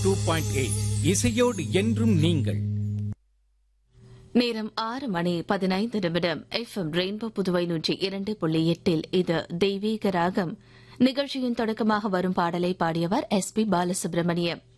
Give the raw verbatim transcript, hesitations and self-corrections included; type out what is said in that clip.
Two point eight இசையோடு என்றும் நீங்கள். நேரம் ஆறு மணி பதினைந்து நிமிடம். எஃப் எம் ரெயின்போ புதுவை நூற்றி இரண்டு புள்ளி எட்டில் இது தெய்வீக ராகம் நிகழ்ச்சியின் தொடக்கமாக வரும் பாடலை பாடியவர் எஸ் பி பாலசுப்ரமணியம்.